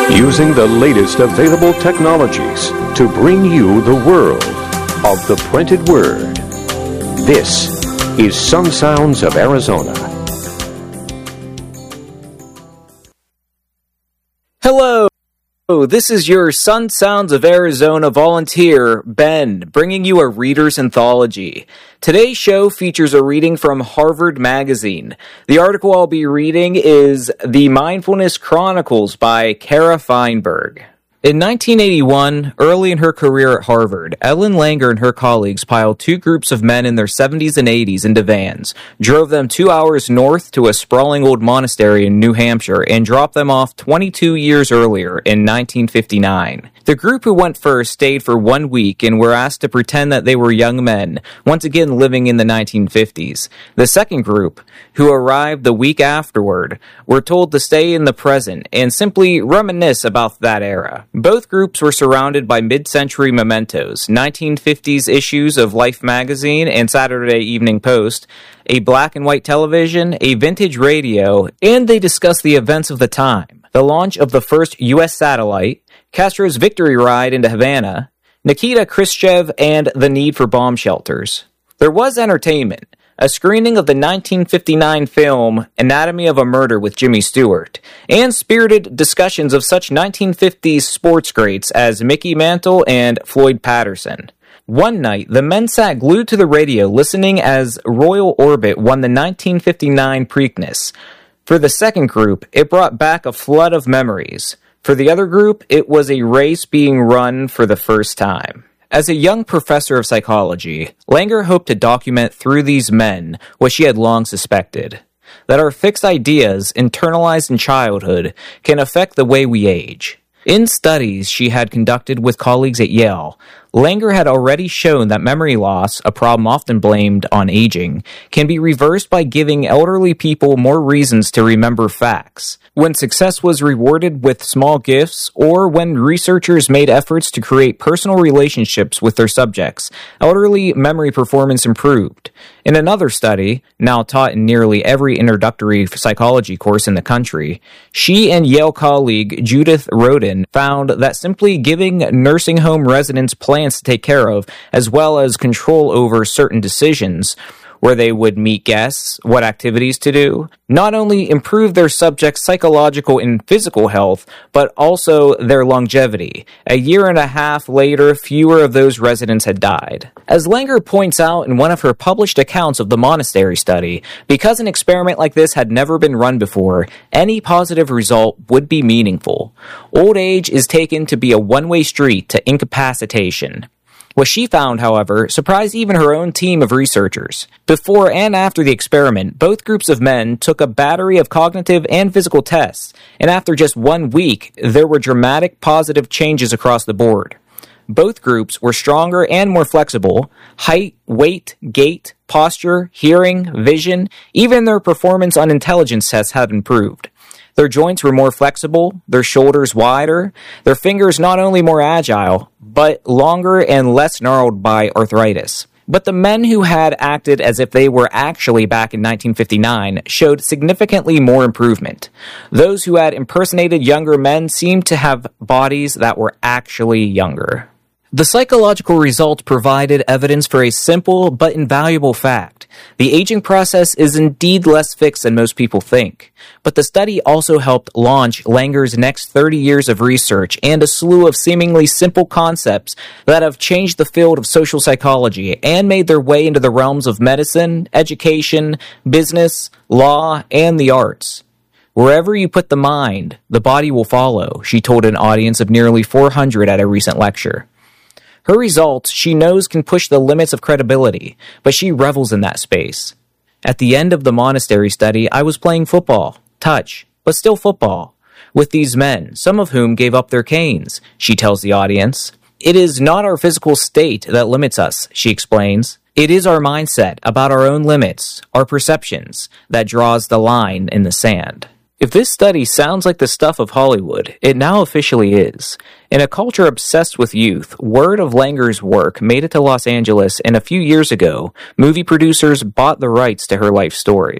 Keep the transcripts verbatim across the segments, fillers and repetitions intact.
Using the latest available technologies to bring you the world of the printed word. This is Sun Sounds of Arizona. Hello, this is your Sun Sounds of Arizona volunteer, Ben, bringing you a reader's anthology. Today's show features a reading from Harvard Magazine. The article I'll be reading is The Mindfulness Chronicles by Kara Feinberg. In nineteen eighty-one, early in her career at Harvard, Ellen Langer and her colleagues piled two groups of men in their seventies and eighties into vans, drove them two hours north to a sprawling old monastery in New Hampshire, and dropped them off twenty-two years earlier in nineteen fifty-nine. The group who went first stayed for one week and were asked to pretend that they were young men, once again living in the nineteen fifties. The second group, who arrived the week afterward, were told to stay in the present and simply reminisce about that era. Both groups were surrounded by mid-century mementos, nineteen fifties issues of Life magazine and Saturday Evening Post, a black and white television, a vintage radio, and they discussed the events of the time. The launch of the first U S satellite, Castro's victory ride into Havana, Nikita Khrushchev, and the need for bomb shelters. There was entertainment. A screening of the nineteen fifty-nine film Anatomy of a Murder with Jimmy Stewart, and spirited discussions of such nineteen fifties sports greats as Mickey Mantle and Floyd Patterson. One night, the men sat glued to the radio listening as Royal Orbit won the nineteen fifty-nine Preakness. For the second group, it brought back a flood of memories. For the other group, it was a race being run for the first time. As a young professor of psychology, Langer hoped to document through these men what she had long suspected, that our fixed ideas, internalized in childhood, can affect the way we age. In studies she had conducted with colleagues at Yale, Langer had already shown that memory loss, a problem often blamed on aging, can be reversed by giving elderly people more reasons to remember facts. When success was rewarded with small gifts, or when researchers made efforts to create personal relationships with their subjects, elderly memory performance improved. In another study, now taught in nearly every introductory psychology course in the country, she and Yale colleague Judith Rodin found that simply giving nursing home residents plans to take care of, as well as control over certain decisions, where they would meet guests, what activities to do, not only improved their subjects' psychological and physical health, but also their longevity. A year and a half later, fewer of those residents had died. As Langer points out in one of her published accounts of the monastery study, because an experiment like this had never been run before, any positive result would be meaningful. Old age is taken to be a one-way street to incapacitation. What she found, however, surprised even her own team of researchers. Before and after the experiment, both groups of men took a battery of cognitive and physical tests, and after just one week, there were dramatic positive changes across the board. Both groups were stronger and more flexible. Height, weight, gait, posture, hearing, vision, even their performance on intelligence tests had improved. Their joints were more flexible, their shoulders wider, their fingers not only more agile, but longer and less gnarled by arthritis. But the men who had acted as if they were actually back in nineteen fifty-nine showed significantly more improvement. Those who had impersonated younger men seemed to have bodies that were actually younger. The psychological result provided evidence for a simple but invaluable fact. The aging process is indeed less fixed than most people think. But the study also helped launch Langer's next thirty years of research and a slew of seemingly simple concepts that have changed the field of social psychology and made their way into the realms of medicine, education, business, law, and the arts. Wherever you put the mind, the body will follow, she told an audience of nearly four hundred at a recent lecture. Her results, she knows, can push the limits of credibility, but she revels in that space. At the end of the monastery study, I was playing football, touch, but still football, with these men, some of whom gave up their canes, she tells the audience. It is not our physical state that limits us, she explains. It is our mindset about our own limits, our perceptions, that draws the line in the sand. If this study sounds like the stuff of Hollywood, it now officially is. In a culture obsessed with youth, word of Langer's work made it to Los Angeles, and a few years ago, movie producers bought the rights to her life story.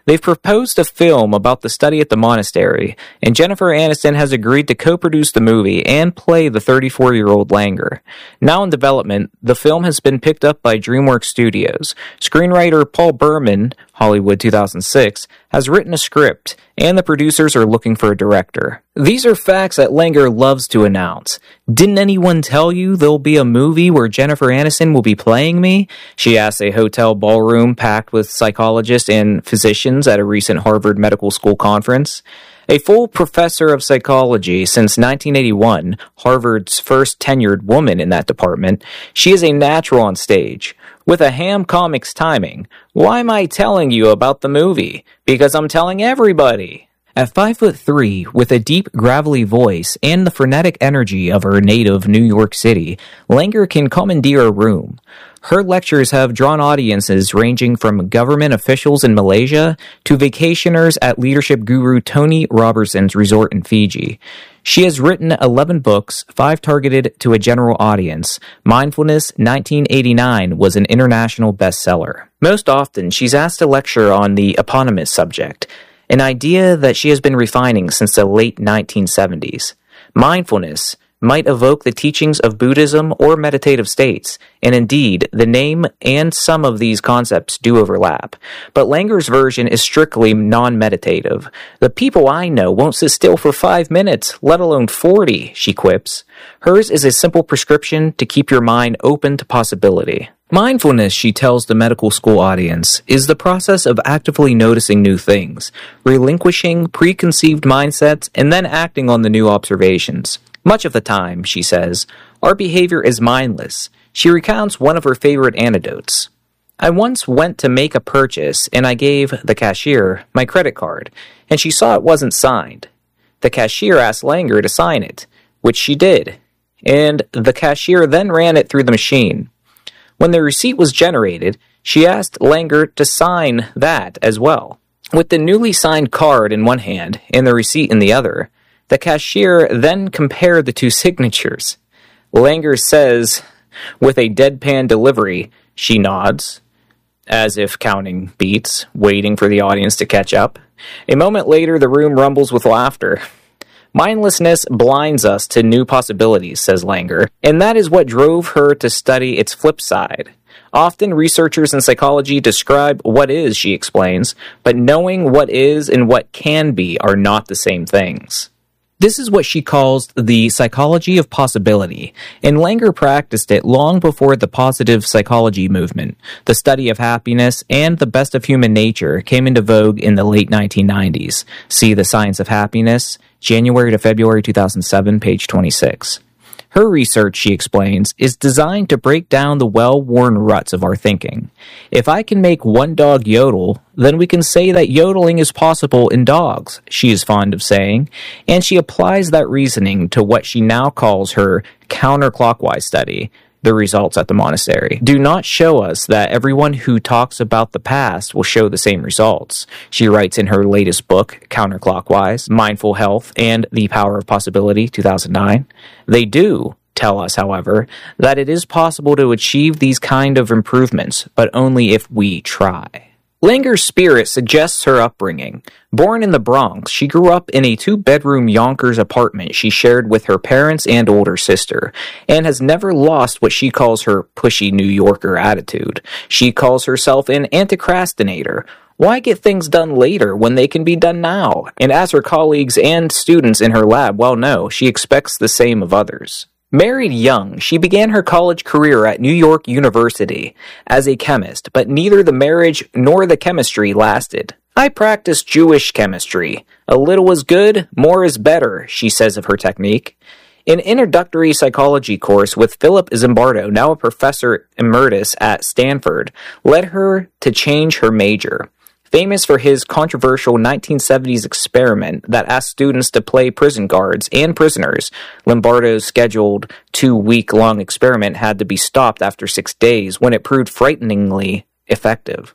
They've proposed a film about the study at the monastery, and Jennifer Aniston has agreed to co-produce the movie and play the thirty-four-year-old Langer. Now in development, the film has been picked up by DreamWorks Studios. Screenwriter Paul Berman, Hollywood two thousand six, has written a script, and the producers are looking for a director. These are facts that Langer loves to announce. Didn't anyone tell you there'll be a movie where Jennifer Aniston will be playing me? She asked a hotel ballroom packed with psychologists and physicians at a recent Harvard Medical School conference. A full professor of psychology since nineteen eighty-one, Harvard's first tenured woman in that department, she is a natural on stage. With a Ham Comics timing, why am I telling you about the movie? Because I'm telling everybody. At five foot three, with a deep, gravelly voice and the frenetic energy of her native New York City, Langer can commandeer a room. Her lectures have drawn audiences ranging from government officials in Malaysia to vacationers at leadership guru Tony Robertson's resort in Fiji. She has written eleven books, five targeted to a general audience. Mindfulness nineteen eighty-nine was an international bestseller. Most often, she's asked to lecture on the eponymous subject, an idea that she has been refining since the late nineteen seventies. Mindfulness might evoke the teachings of Buddhism or meditative states, and indeed, the name and some of these concepts do overlap. But Langer's version is strictly non-meditative. The people I know won't sit still for five minutes, let alone forty, she quips. Hers is a simple prescription to keep your mind open to possibility. Mindfulness, she tells the medical school audience, is the process of actively noticing new things, relinquishing preconceived mindsets, and then acting on the new observations. Much of the time, she says, our behavior is mindless. She recounts one of her favorite anecdotes. I once went to make a purchase, and I gave the cashier my credit card, and she saw it wasn't signed. The cashier asked Langer to sign it, which she did, and the cashier then ran it through the machine. When the receipt was generated, she asked Langer to sign that as well. With the newly signed card in one hand and the receipt in the other, the cashier then compared the two signatures. Langer says, with a deadpan delivery, she nods, as if counting beats, waiting for the audience to catch up. A moment later, the room rumbles with laughter. Mindlessness blinds us to new possibilities, says Langer, and that is what drove her to study its flip side. Often, researchers in psychology describe what is, she explains, but knowing what is and what can be are not the same things. This is what she calls the psychology of possibility, and Langer practiced it long before the positive psychology movement. The study of happiness and the best of human nature came into vogue in the late nineteen nineties. See The Science of Happiness, January to February two thousand seven, page twenty-six. Her research, she explains, is designed to break down the well-worn ruts of our thinking. If I can make one dog yodel, then we can say that yodeling is possible in dogs, she is fond of saying, and she applies that reasoning to what she now calls her counterclockwise study. The results at the monastery do not show us that everyone who talks about the past will show the same results. She writes in her latest book, Counterclockwise, Mindful Health and the Power of Possibility, two thousand nine. They do tell us, however, that it is possible to achieve these kind of improvements, but only if we try. Langer's spirit suggests her upbringing. Born in the Bronx, she grew up in a two-bedroom Yonkers apartment she shared with her parents and older sister, and has never lost what she calls her pushy New Yorker attitude. She calls herself an anticrastinator. Why get things done later when they can be done now? And as her colleagues and students in her lab well know, she expects the same of others. Married young, she began her college career at New York University as a chemist, but neither the marriage nor the chemistry lasted. I practiced Jewish chemistry. A little is good, more is better, she says of her technique. An introductory psychology course with Philip Zimbardo, now a professor emeritus at Stanford, led her to change her major. Famous for his controversial nineteen seventies experiment that asked students to play prison guards and prisoners, Lombardo's scheduled two-week-long experiment had to be stopped after six days when it proved frighteningly effective.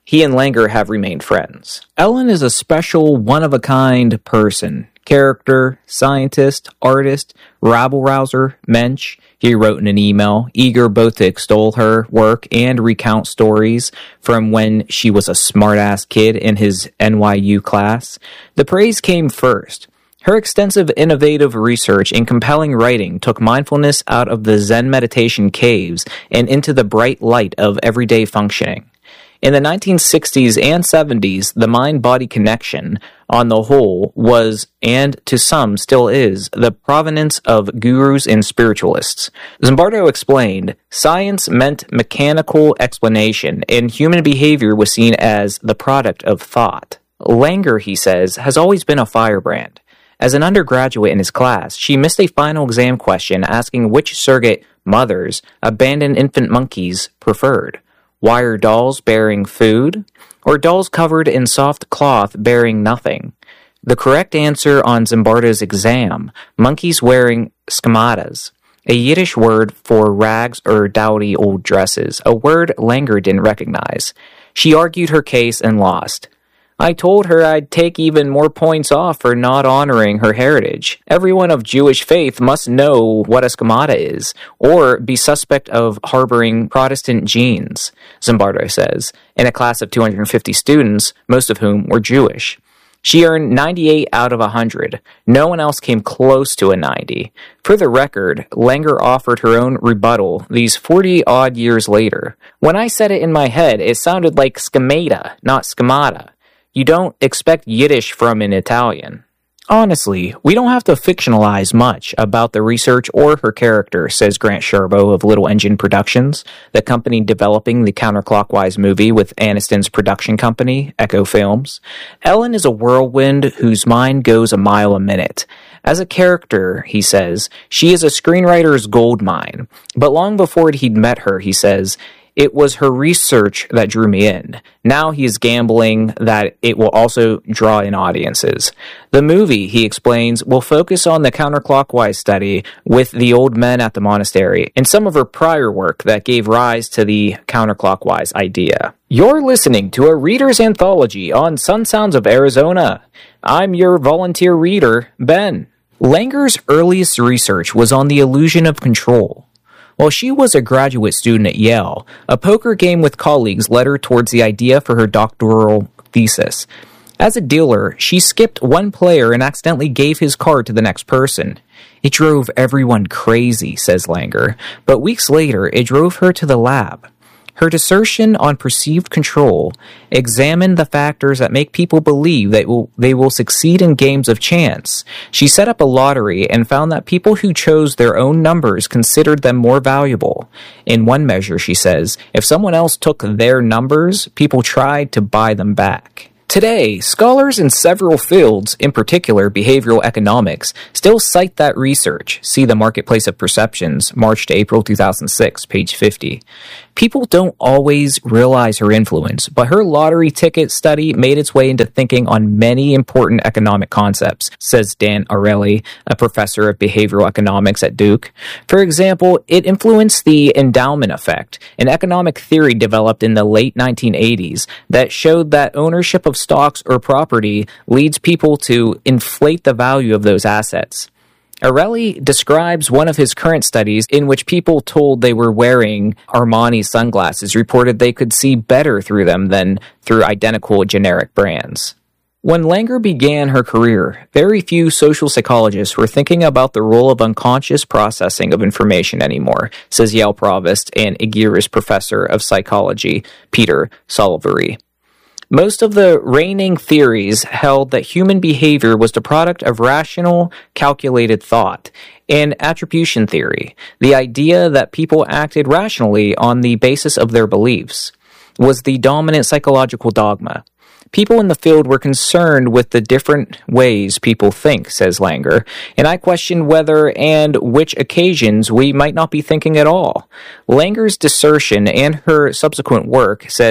he and Langer have remained friends. Ellen is a special, one-of-a-kind person. Character, scientist, artist, rabble-rouser, mensch, he wrote in an email, eager both to extol her work and recount stories from when she was a smart-ass kid in his N Y U class. The praise came first. Her extensive innovative research and compelling writing took mindfulness out of the Zen meditation caves and into the bright light of everyday functioning. In the nineteen sixties and seventies, the mind-body connection, on the whole, was, and to some still is, the provenance of gurus and spiritualists. Zimbardo explained, science meant mechanical explanation, and human behavior was seen as the product of thought. Langer, he says, has always been a firebrand. As an undergraduate in his class, she missed a final exam question asking which surrogate mothers abandoned infant monkeys preferred. Wire dolls bearing food, or dolls covered in soft cloth bearing nothing? The correct answer on Zimbardo's exam, monkeys wearing skamatas, a Yiddish word for rags or dowdy old dresses, a word Langer didn't recognize. She argued her case and lost. I told her I'd take even more points off for not honoring her heritage. Everyone of Jewish faith must know what a schemata is, or be suspect of harboring Protestant genes, Zimbardo says, in a class of two hundred fifty students, most of whom were Jewish. She earned ninety-eight out of one hundred. No one else came close to a ninety. For the record, Langer offered her own rebuttal these forty-odd years later. When I said it in my head, it sounded like schemata, not schemata. You don't expect Yiddish from an Italian. Honestly, we don't have to fictionalize much about the research or her character, says Grant Sherbo of Little Engine Productions, the company developing the Counterclockwise movie with Aniston's production company, Echo Films. Ellen is a whirlwind whose mind goes a mile a minute. As a character, he says, she is a screenwriter's goldmine. But long before he'd met her, he says, it was her research that drew me in. Now he is gambling that it will also draw in audiences. The movie, he explains, will focus on the counterclockwise study with the old men at the monastery and some of her prior work that gave rise to the counterclockwise idea. You're listening to a reader's anthology on Sun Sounds of Arizona. I'm your volunteer reader, Ben. Langer's earliest research was on the illusion of control. While she was a graduate student at Yale, a poker game with colleagues led her towards the idea for her doctoral thesis. As a dealer, she skipped one player and accidentally gave his card to the next person. It drove everyone crazy, says Langer, but weeks later it drove her to the lab. Her dissertation on perceived control examined the factors that make people believe that will, they will succeed in games of chance. She set up a lottery and found that people who chose their own numbers considered them more valuable. In one measure, she says, if someone else took their numbers, people tried to buy them back. Today, scholars in several fields, in particular behavioral economics, still cite that research. See the Marketplace of Perceptions, March to April two thousand six, page fifty. People don't always realize her influence, but her lottery ticket study made its way into thinking on many important economic concepts, says Dan Ariely, a professor of behavioral economics at Duke. For example, it influenced the endowment effect, an economic theory developed in the late nineteen eighties that showed that ownership of stocks or property leads people to inflate the value of those assets. Ariely describes one of his current studies in which people told they were wearing Armani sunglasses reported they could see better through them than through identical generic brands. When Langer began her career, very few social psychologists were thinking about the role of unconscious processing of information anymore, says Yale provost and Igirus professor of psychology, Peter Solivary. Most of the reigning theories held that human behavior was the product of rational, calculated thought, and attribution theory, the idea that people acted rationally on the basis of their beliefs, was the dominant psychological dogma. People in the field were concerned with the different ways people think, says Langer, and I question whether and which occasions we might not be thinking at all. Langer's dissertation and her subsequent work, says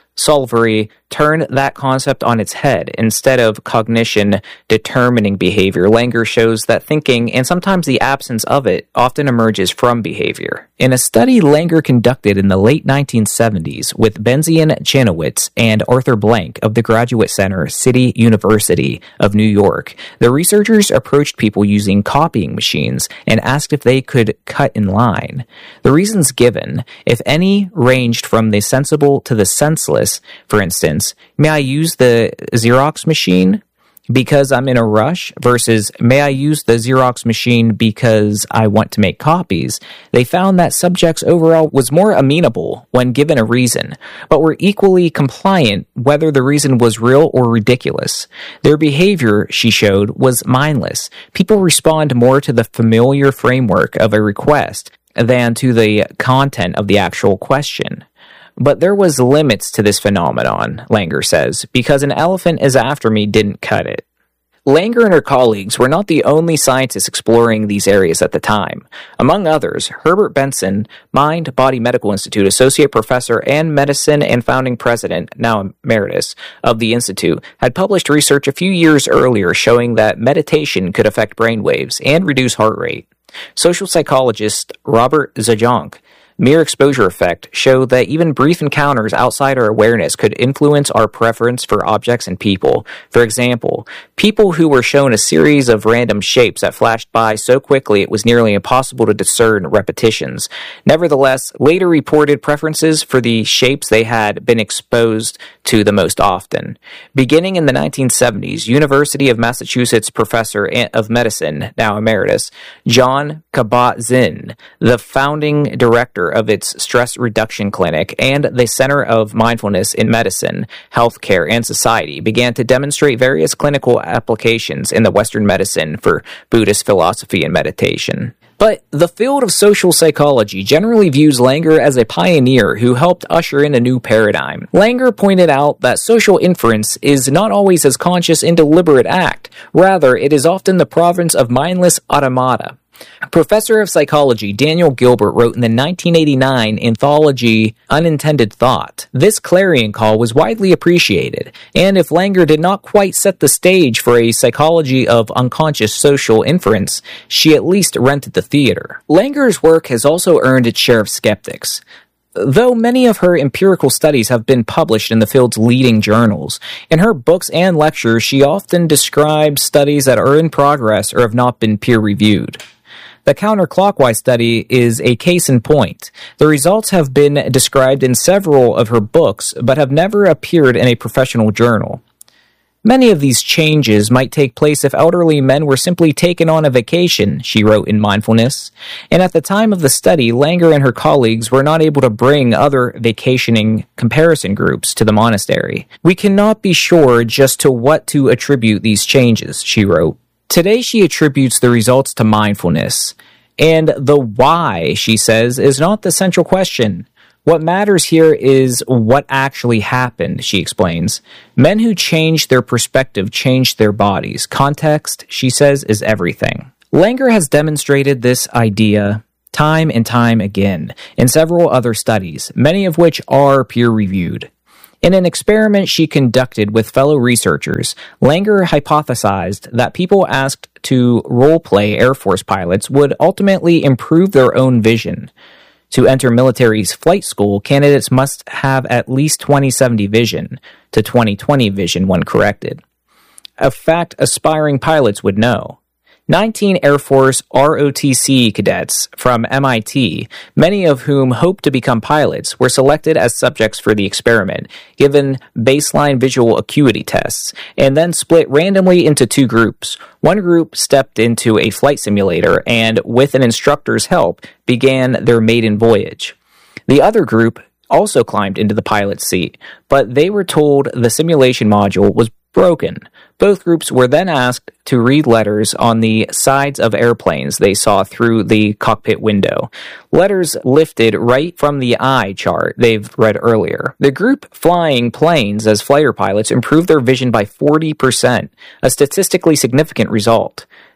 Solvery turned that concept on its head. Instead of cognition determining behavior, Langer shows that thinking, and sometimes the absence of it, often emerges from behavior. In a study Langer conducted in the late nineteen seventies with Benzian Chanowitz and Arthur Blank of the Graduate Center, City University of New York, the researchers approached people using copying machines and asked if they could cut in line. The reasons given, if any, ranged from the sensible to the senseless. For instance, may I use the Xerox machine because I'm in a rush versus may I use the Xerox machine because I want to make copies. They found that subjects overall was more amenable when given a reason, but were equally compliant whether the reason was real or ridiculous. Their behavior, she showed, was mindless. People respond more to the familiar framework of a request than to the content of the actual question. But there was limits to this phenomenon, Langer says, because an elephant is after me didn't cut it. Langer and her colleagues were not the only scientists exploring these areas at the time. Among others, Herbert Benson, Mind Body Medical Institute Associate Professor and Medicine and founding president, now emeritus, of the Institute, had published research a few years earlier showing that meditation could affect brainwaves and reduce heart rate. Social psychologist Robert Zajonc, mere exposure effect, showed that even brief encounters outside our awareness could influence our preference for objects and people. For example, people who were shown a series of random shapes that flashed by so quickly it was nearly impossible to discern repetitions, nevertheless later reported preferences for the shapes they had been exposed to the most often. Beginning in the nineteen seventies, University of Massachusetts professor of medicine, now emeritus, John Kabat-Zinn, the founding director of its stress reduction clinic and the Center of Mindfulness in Medicine, Healthcare, and Society, began to demonstrate various clinical applications in the Western medicine for Buddhist philosophy and meditation. But the field of social psychology generally views Langer as a pioneer who helped usher in a new paradigm. Langer pointed out that social inference is not always a conscious and deliberate act. Rather, it is often the province of mindless automata. Professor of psychology Daniel Gilbert wrote in the nineteen eighty-nine anthology Unintended Thought, "This clarion call was widely appreciated, and if Langer did not quite set the stage for a psychology of unconscious social inference, she at least rented the theater." Langer's work has also earned its share of skeptics. Though many of her empirical studies have been published in the field's leading journals, in her books and lectures she often describes studies that are in progress or have not been peer-reviewed. The counterclockwise study is a case in point. The results have been described in several of her books, but have never appeared in a professional journal. Many of these changes might take place if elderly men were simply taken on a vacation, she wrote in Mindfulness. And at the time of the study, Langer and her colleagues were not able to bring other vacationing comparison groups to the monastery. "We cannot be sure just to what to attribute these changes," she wrote. Today she attributes the results to mindfulness. And the why, she says, is not the central question. What matters here is what actually happened, she explains. Men who change their perspective change their bodies. Context, she says, is everything. Langer has demonstrated this idea time and time again in several other studies, many of which are peer-reviewed. In an experiment she conducted with fellow researchers, Langer hypothesized that people asked to role-play Air Force pilots would ultimately improve their own vision. To enter military's flight school, candidates must have at least twenty seventy vision to twenty twenty vision when corrected. A fact aspiring pilots would know. nineteen Air Force R O T C cadets from M I T, many of whom hoped to become pilots, were selected as subjects for the experiment, given baseline visual acuity tests, and then split randomly into two groups. One group stepped into a flight simulator and, with an instructor's help, began their maiden voyage. The other group also climbed into the pilot's seat, but they were told the simulation module was broken. Both groups were then asked to read letters on the sides of airplanes they saw through the cockpit window. Letters lifted right from the eye chart they've read earlier. The group flying planes as fighter pilots improved their vision by forty percent, a statistically significant result.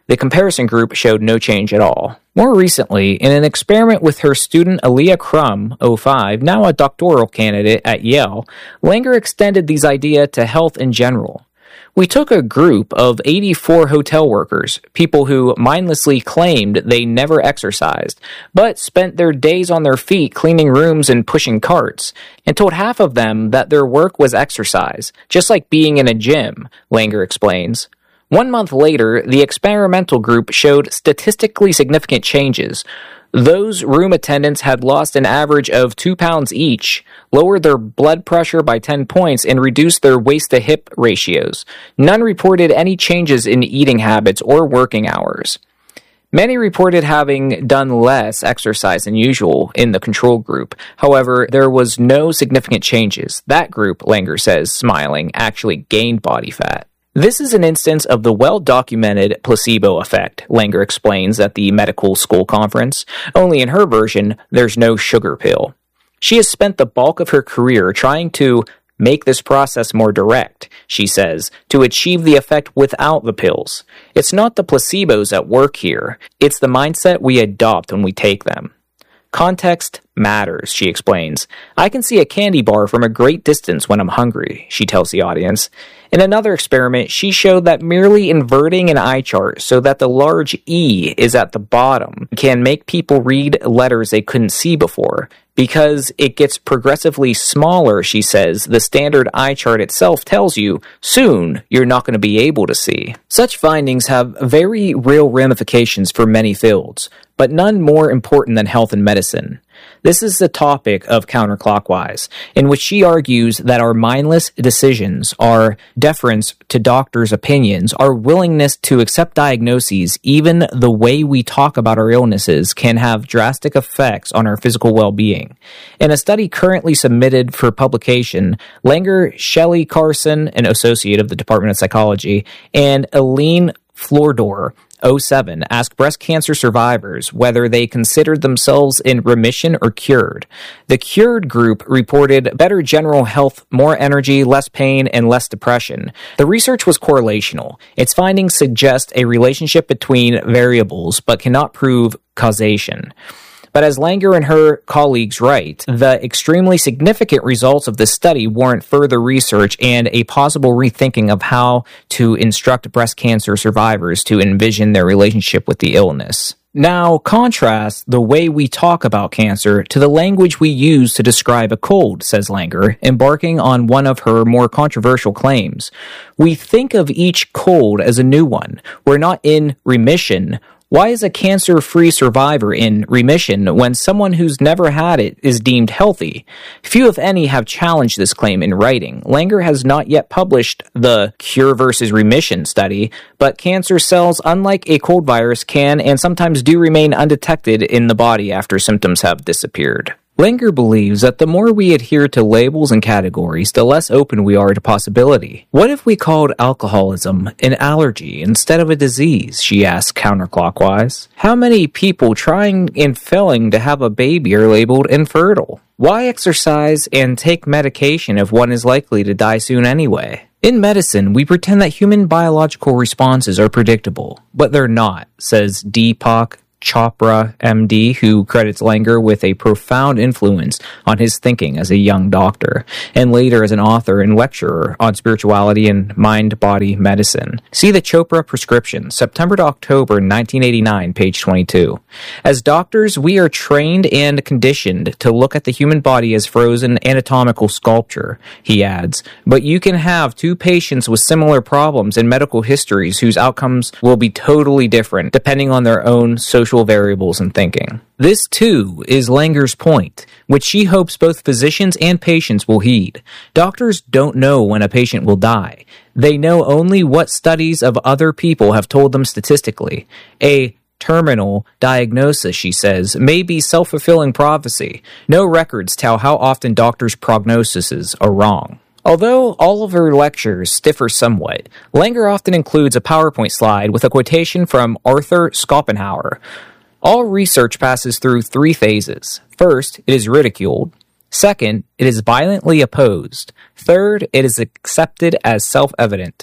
The comparison group showed no change at all. More recently, in an experiment with her student Aaliyah Crum, oh five, now a doctoral candidate at Yale, Langer extended these ideas to health in general. We took a group of eighty-four hotel workers, people who mindlessly claimed they never exercised, but spent their days on their feet cleaning rooms and pushing carts, and told half of them that their work was exercise, just like being in a gym, Langer explains. One month later, the experimental group showed statistically significant changes. Those room attendants had lost an average of two pounds each, lowered their blood pressure by ten points, and reduced their waist-to-hip ratios. None reported any changes in eating habits or working hours. Many reported having done less exercise than usual in the control group. However, there was no significant changes. That group, Langer says, smiling, actually gained body fat. This is an instance of the well-documented placebo effect, Langer explains at the medical school conference. Only in her version, there's no sugar pill. She has spent the bulk of her career trying to make this process more direct, she says, to achieve the effect without the pills. It's not the placebos at work here. It's the mindset we adopt when we take them. Context matters, she explains. I can see a candy bar from a great distance when I'm hungry, she tells the audience. In another experiment, she showed that merely inverting an eye chart so that the large E is at the bottom can make people read letters they couldn't see before. Because it gets progressively smaller, she says, the standard eye chart itself tells you, soon, you're not going to be able to see. Such findings have very real ramifications for many fields, but none more important than health and medicine. This is the topic of Counterclockwise, in which she argues that our mindless decisions, our deference to doctors' opinions, our willingness to accept diagnoses, even the way we talk about our illnesses, can have drastic effects on our physical well-being. In a study currently submitted for publication, Langer, Shelley Carson, an associate of the Department of Psychology, and Eileen Flordor, oh seven, asked breast cancer survivors whether they considered themselves in remission or cured. The cured group reported better general health, more energy, less pain, and less depression. The research was correlational. Its findings suggest a relationship between variables, but cannot prove causation. But as Langer and her colleagues write, the extremely significant results of this study warrant further research and a possible rethinking of how to instruct breast cancer survivors to envision their relationship with the illness. Now, contrast the way we talk about cancer to the language we use to describe a cold, says Langer, embarking on one of her more controversial claims. We think of each cold as a new one. We're not in remission. Why is a cancer-free survivor in remission when someone who's never had it is deemed healthy? Few, if any, have challenged this claim in writing. Langer has not yet published the cure versus remission study, but cancer cells, unlike a cold virus, can and sometimes do remain undetected in the body after symptoms have disappeared. Langer believes that the more we adhere to labels and categories, the less open we are to possibility. What if we called alcoholism an allergy instead of a disease, she asks counterclockwise. How many people trying and failing to have a baby are labeled infertile? Why exercise and take medication if one is likely to die soon anyway? In medicine, we pretend that human biological responses are predictable, but they're not, says Deepak Chopra, M D, who credits Langer with a profound influence on his thinking as a young doctor, and later as an author and lecturer on spirituality and mind-body medicine. See the Chopra Prescription, September to October nineteen eighty-nine, page twenty-two. As doctors, we are trained and conditioned to look at the human body as frozen anatomical sculpture, he adds, but you can have two patients with similar problems and medical histories whose outcomes will be totally different depending on their own social variables and thinking. This, too, is Langer's point, which she hopes both physicians and patients will heed. Doctors don't know when a patient will die. They know only what studies of other people have told them statistically. A terminal diagnosis, she says, may be self-fulfilling prophecy. No records tell how often doctors' prognoses are wrong. Although all of her lectures differ somewhat, Langer often includes a PowerPoint slide with a quotation from Arthur Schopenhauer. All research passes through three phases. First, it is ridiculed. Second, it is violently opposed. Third, it is accepted as self-evident.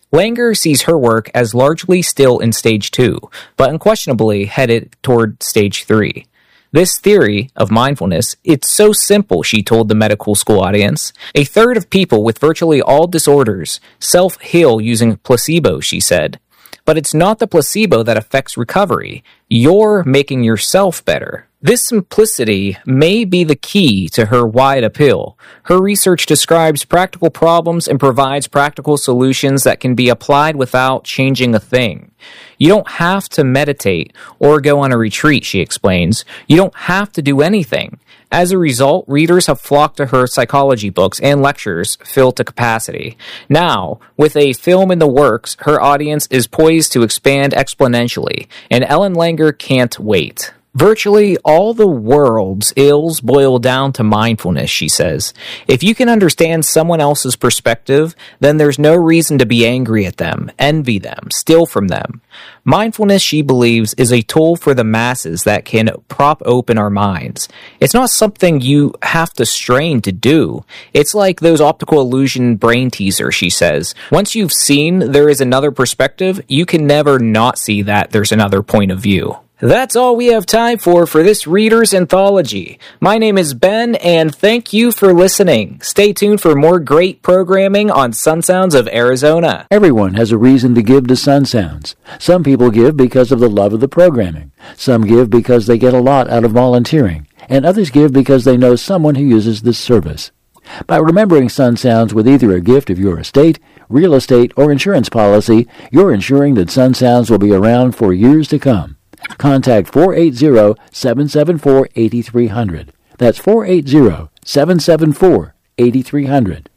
Langer sees her work as largely still in stage two, but unquestionably headed toward stage three. This theory of mindfulness, it's so simple, she told the medical school audience. A third of people with virtually all disorders self-heal using placebo, she said. But it's not the placebo that affects recovery. You're making yourself better. This simplicity may be the key to her wide appeal. Her research describes practical problems and provides practical solutions that can be applied without changing a thing. You don't have to meditate or go on a retreat, she explains. You don't have to do anything. As a result, readers have flocked to her psychology books and lectures filled to capacity. Now, with a film in the works, her audience is poised to expand exponentially, and Ellen Langer can't wait. Virtually all the world's ills boil down to mindfulness, she says. If you can understand someone else's perspective, then there's no reason to be angry at them, envy them, steal from them. Mindfulness, she believes, is a tool for the masses that can prop open our minds. It's not something you have to strain to do. It's like those optical illusion brain teasers, she says. Once you've seen there is another perspective, you can never not see that there's another point of view. That's all we have time for for this Reader's Anthology. My name is Ben, and thank you for listening. Stay tuned for more great programming on Sun Sounds of Arizona. Everyone has a reason to give to Sun Sounds. Some people give because of the love of the programming. Some give because they get a lot out of volunteering. And others give because they know someone who uses this service. By remembering Sun Sounds with either a gift of your estate, real estate, or insurance policy, you're ensuring that Sun Sounds will be around for years to come. Contact four eight zero, seven seven four, eight three zero zero. That's four eight zero, seven seven four, eight three zero zero.